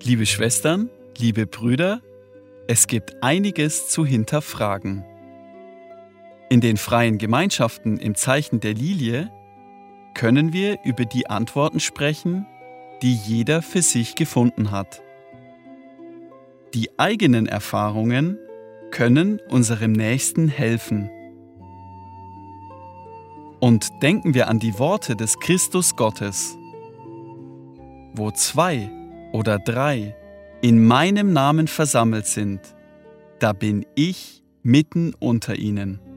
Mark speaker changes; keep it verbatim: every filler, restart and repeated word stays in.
Speaker 1: Liebe Schwestern, liebe Brüder, es gibt einiges zu hinterfragen. In den freien Gemeinschaften im Zeichen der Lilie können wir über die Antworten sprechen, die jeder für sich gefunden hat. Die eigenen Erfahrungen können unserem Nächsten helfen. Und denken wir an die Worte des Christus Gottes. Wo zwei oder drei in meinem Namen versammelt sind, da bin ich mitten unter ihnen.